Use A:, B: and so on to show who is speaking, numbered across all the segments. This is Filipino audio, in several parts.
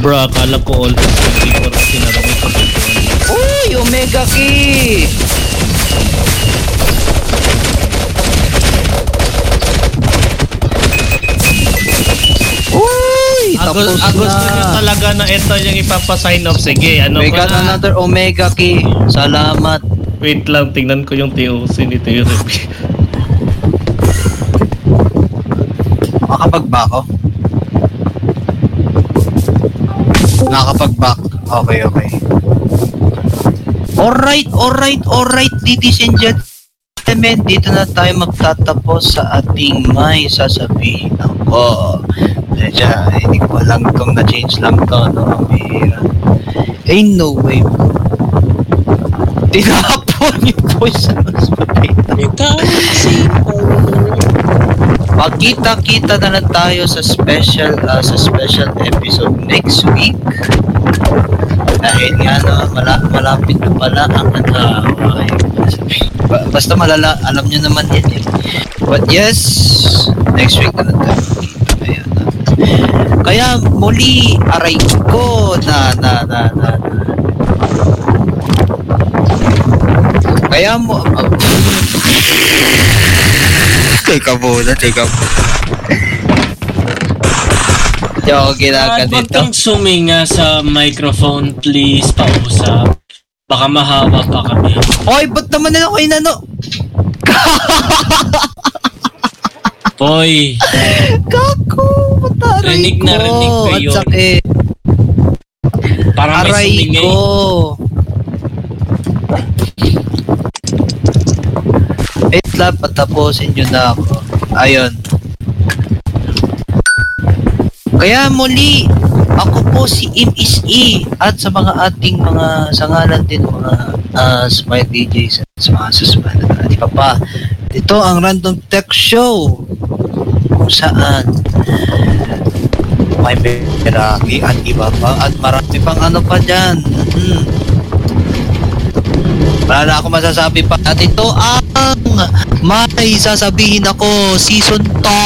A: Bro, akala ko all before kasi naramit ko dito.
B: Uy, Omega Key! Uy, tapos
A: Gusto
B: na.
A: nyo talaga na ito yung ipapasign off. Sige, ano
B: We
A: pa
B: got
A: na?
B: another Omega Key. Salamat.
A: Wait lang, tingnan ko yung TOC ni TOC.
B: Makapag-back ako? Nakakapag-back. Okay. Alright, ladies and gentlemen. Dito na tayo magtatapos sa ating may sasabihin ako. Hindi ko lang itong na-change lang to, no? Ain't no way. Tinapon yung voice sa mas mapita. Magkita-kita na lang tayo sa special episode next week. Dahil nga no, malapit na pala ang nag-aaway. Basta malala, alam nyo naman yan eh. But yes, next week na lang tayo magkita. Ayan, kaya muli, aray ko na. Kaya mo... Teka muna. Hindi ako
C: Huwag
B: dito.
C: kang suminga sa microphone, please. Pausap. Baka mahawa pa kami.
B: Oy, ba't naman na ako inano?
C: Poy,
B: Kako, mataray
C: Rinig
B: ko.
C: na rinig ko
B: At
C: yun.
B: sakit.
C: parang may
B: Aray
C: sumingay.
B: ko. Wait lang, patapusin nyo na ako. Ayun. Kaya muli, ako po si MSE at sa mga ating mga sangalan din mga Smile DJs at sa mga susunod na di pa. Ito ang Random Tech Show kung saan may Meraki at iba pa at marami pang ano pa dyan. Wala na ako masasabi pa. At ito ang may sasabihin ako season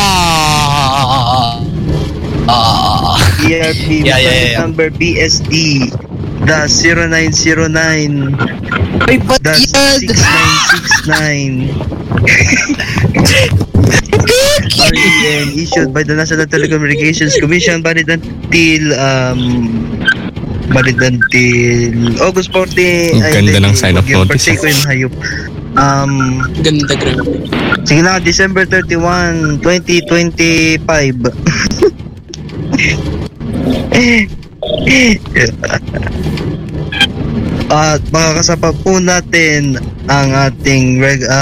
D: ERP
B: Yeah.
D: number BSD the 0909
B: Ay, ba't
D: the
B: yan?
D: 6969 REN issued by the National Telecommunications Commission valid until August 40.
E: Ang ganda ng sign of notice.
D: Partake ko yung hayop.
C: Ganda, grabe.
D: Sige na, December 31, 2025. At makakasama po natin ang ating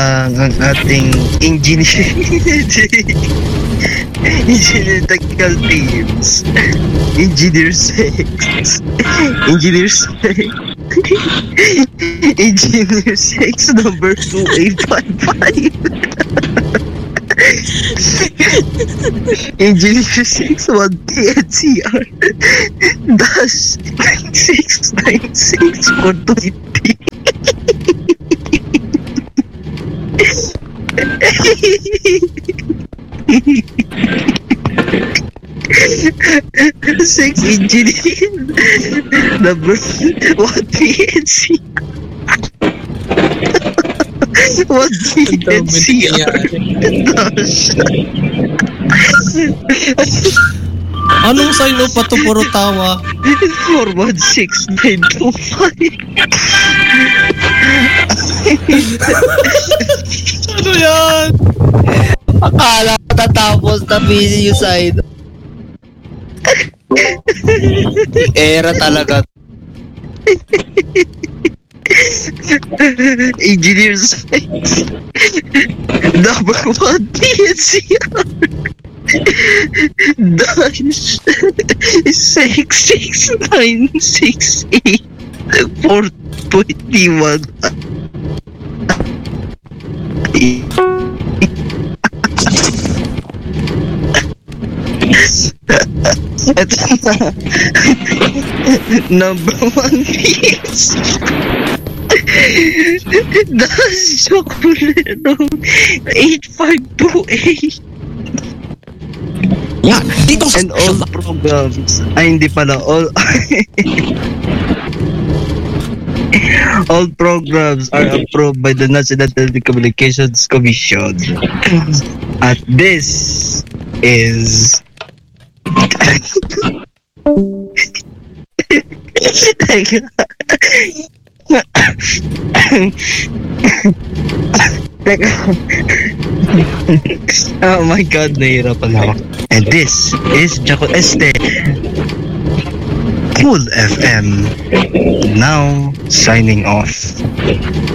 D: engineer technical teams, engineer 6 number 2855 Engineer 6 1TNCR dash 696 420 6 engineer number 1TNCR 1TNCR
A: Anong sign off pa to, puro tawa?
D: 416925
A: Ano yan?
B: Akala ko tatapos na busy yung side. Era talaga.
D: Engineer 6 number 1 TNCR dash 66968 421 number 1 PS dash chocolate 8528
E: Yan, dito sa
D: And all programs, ay hindi pala, all all programs are approved by the National Telecommunications Commission. At this is Teka. Oh my God, nahihirapan ako. And this is Jaco Este. Cool FM. Now signing off.